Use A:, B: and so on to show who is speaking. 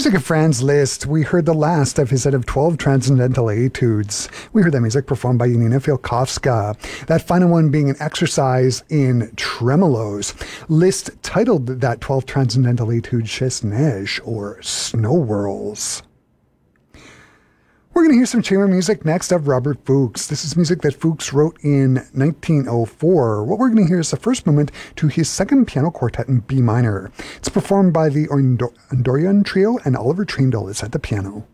A: music of Franz Liszt, we heard the last of his set of 12 Transcendental Etudes. We heard that music performed by Janina Fialkowska, that final one being an exercise in tremolos. Liszt titled that 12 Transcendental Etude Chasse-Neige, or Snow Whirls. We're going to hear some chamber music next of Robert Fuchs. This is music that Fuchs wrote in 1904. What we're going to hear is the first movement to his second piano quartet in B minor. It's performed by the Andorian Trio, and Oliver Treendle is at the piano.